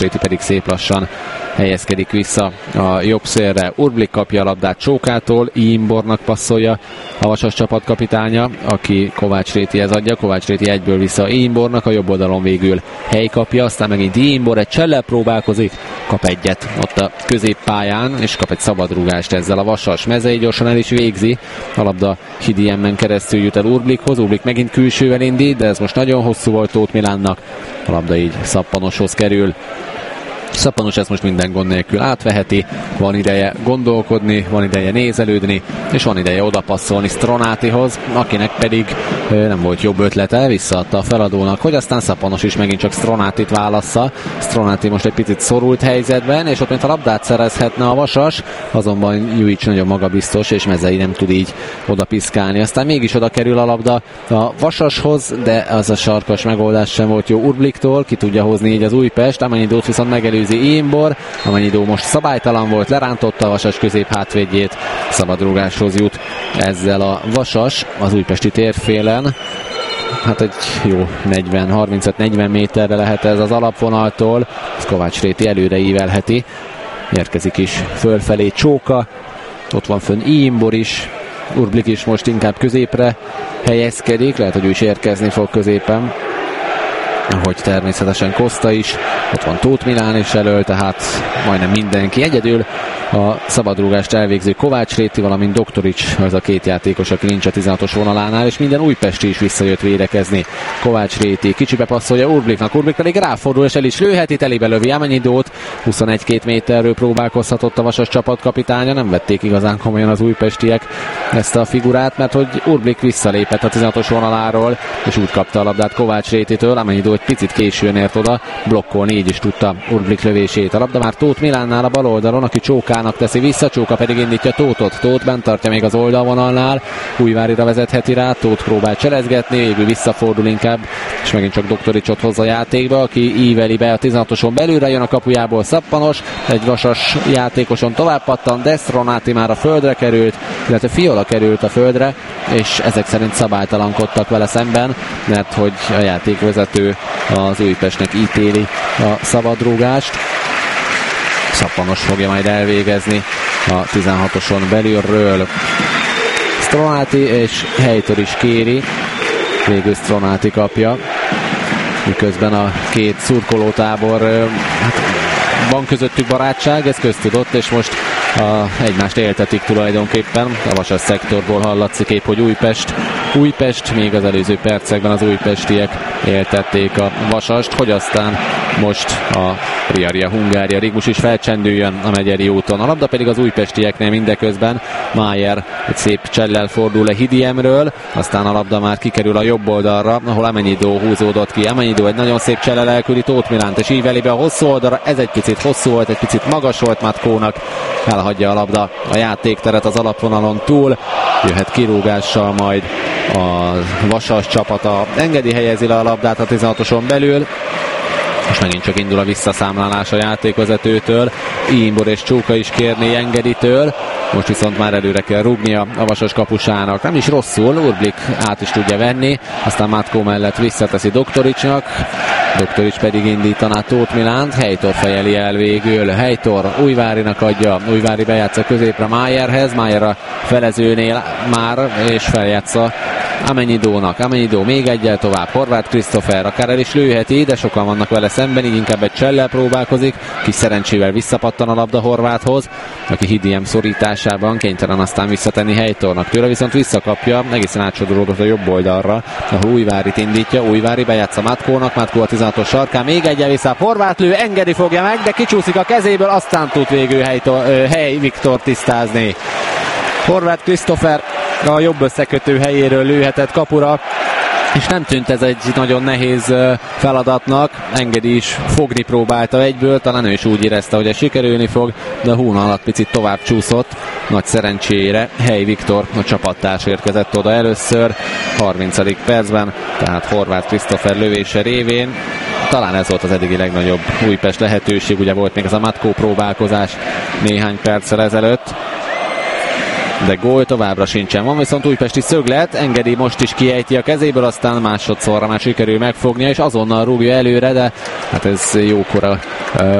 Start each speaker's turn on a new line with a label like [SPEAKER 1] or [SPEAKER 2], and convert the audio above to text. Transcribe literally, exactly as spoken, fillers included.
[SPEAKER 1] Városréti pedig szép lassan helyezkedik vissza a jobb szélre. Urblik kapja a labdát Csókától, Imbornak passzolja a Vasas csapatkapitánya, aki Kovács Rétihez adja. Kovács Réti egyből vissza Imbornak, a jobb oldalon végül Hely kapja, aztán megint Imbor egy csellel próbálkozik, kap egyet ott a középpályán, és kap egy szabadrúgást ezzel a Vasas. Mezei gyorsan el is végzi, a labda Hidiemen keresztül jut el Urblikhoz, Urblik megint külsővel indít, de ez most nagyon hosszú volt Tóth Milánnak, a labda így Szappanoshoz kerül. Szappanos ezt most minden gond nélkül átveheti, van ideje gondolkodni, van ideje nézelődni, és van ideje odapasszolni Stronátihoz, akinek pedig nem volt jobb ötlete, visszaadta a feladónak, hogy aztán Szappanos is megint csak Stronátit válassza. Stronáti most egy picit szorult helyzetben, és ott mint a labdát szerezhetne a Vasas, azonban Juics nagyon magabiztos, és Mezei nem tud így oda piszkálni. Aztán mégis oda kerül a labda a Vasashoz, de az a sarkas megoldás sem volt jó Urbliktól, ki tudja hozni így az Újpest, amennyidót viszont megelőzi Imbor, amennyidó most szabálytalan volt, lerántotta a Vasas közép hátvédjét, szabadrúgáshoz jut ezzel a Vasas az újpesti térfélen. Hát egy jó negyven harmincöt-negyven méterre lehet ez az alapvonaltól, Kovács Réti előre ívelheti, érkezik is fölfelé Csóka, ott van fönn Imbor is, Urblik is most inkább középre helyezkedik, lehet, hogy ő is érkezni fog középen, ahogy természetesen Koszta is, ott van Tóth Milán is elől, tehát majdnem mindenki. Egyedül a szabadrúgást elvégző Kovács Réti, valamint Doktorics, az a két játékos, aki nincs a tizenhatos vonalánál, és minden újpesti is visszajött védekezni. Kovács Réti kicsibe passzolja Urbliknak, Urblik pedig ráfordul, és el is lőheti, telébe lövi Amennyidót, huszonegy-két méterről próbálkozhatott a Vasas csapatkapitánya, nem vették igazán komolyan az újpestiek ezt a figurát, mert hogy Urblik visszalépett a tizenhatos vonaláról, és úgy kapta a labdát Kovács Rétitől, Amennyidó egy picit későn ért oda, blokkolni így is tudta Urblik lövését. A labda már Tóth Milánnál a bal oldalon, aki Csókának teszi vissza, Csóka pedig indítja Tóthot. Tóth bent tartja még az oldalvonalnál, Újvárira vezetheti rá, Tóth próbál cselezgetni, végül visszafordul inkább, és megint csak Doktoricsot hozza játékba, aki íveli be a tizenhatoson belülre, jön a kapujából Szappanos, egy Vasas játékoson tovább pattan, de Stronáti már a földre került, illetve Fiola került a földre, és ezek szerint szabálytalankodtak vele szemben, mert hogy a játékvezető az Újpestnek ítéli a szabadrúgást. Szappanos fogja majd elvégezni a tizenhatoson belülről. Stronáti és Helytől is kéri, végül Stronáti kapja, miközben a két szurkolótábor, hát van közöttük barátság, ez köztudott, és most a, egymást éltetik tulajdonképpen. A Vasas szektorból hallatszik épp, hogy Újpest, Újpest, még az előző percekben az újpestiek éltették a Vasast, hogy aztán most a Riaria Hungária rigmus is felcsendüljön a Megyeri úton. A labda pedig az újpestieknél mindeközben. Májer egy szép csellel fordul le Hidiemről, aztán a labda már kikerül a jobb oldalra, ahol Amennyidó húzódott ki. Amennyidó egy nagyon szép csellel elküldi Tóth Milánt, és íveli be a hosszú oldalra. Ez egy picit hosszú volt, egy picit magas volt Matkónak. Elhagyja a labda a játékteret az alapvonalon túl. Jöhet kirúgással majd a Vasas csapata. Engedi helyezi le a labdát a tizenhatoson belül. Most megint csak indul a visszaszámlálás a játékvezetőtől. Imbor és Csóka is kérné Engeditől. Most viszont már előre kell rúgnia a Vasas kapusának. Nem is rosszul, Urblik át is tudja venni, aztán Matkó mellett visszateszi Doktoricsnak. Doktorics pedig indítaná Tóth Milánt, Helytor fejeli el végül. Helytor Újvárinak adja, Újvári bejátsza középre Májerhez, Májer a felezőnél már, és feljátsza Amennyidónak. Amennyidó még egyel tovább, Horváth Krisztofer akár el is lőheti, de sokan vannak vele szemben, így inkább egy csellel próbálkozik, kis szerencsével visszapattan a labda Horváthhoz, aki Hidiem szorításában kénytelen aztán visszatenni Helytornak. Tőle viszont visszakapja, egészen átsodródott a jobb oldalra, ahol Újvárit indítja, Újvári bejátsza Matkónak, Matkó a tizenhatos sarkán, még egyel vissza, Horváth lő, Engedi fogja meg, de kicsúszik a kezéből, aztán tud végül Helytor, Hely Viktor tisztázni. Horváth Krisztofer a jobb összekötő helyéről lőhetett kapura, és nem tűnt ez egy nagyon nehéz feladatnak. Engedi is fogni próbálta egyből, talán ő is úgy érezte, hogy ez sikerülni fog, de a hún alatt picit tovább csúszott. Nagy szerencsére Hely Viktor, a csapattárs érkezett oda először, harmincadik percben, tehát Horváth Krisztofer lövése révén. Talán ez volt az eddigi legnagyobb Újpest lehetőség, ugye volt még ez a Matkó próbálkozás néhány perccel ezelőtt. de gól továbbra sincsen. Van viszont újpesti szöglet, engedi, most is kiejti a kezéből, aztán másodszorra már sikerül megfognia, és azonnal rúgja előre, de hát ez jókora